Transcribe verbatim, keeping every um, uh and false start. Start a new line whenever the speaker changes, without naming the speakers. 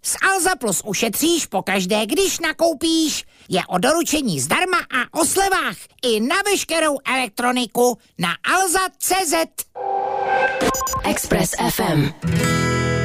S Alza Plus ušetříš pokaždé, když nakoupíš. Je o doručení zdarma a o slevách i na veškerou elektroniku na alza tečka cé zet.
Express ef em.